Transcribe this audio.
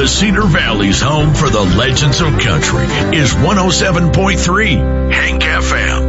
The Cedar Valley's home for the legends of country is 107.3 Hank FM.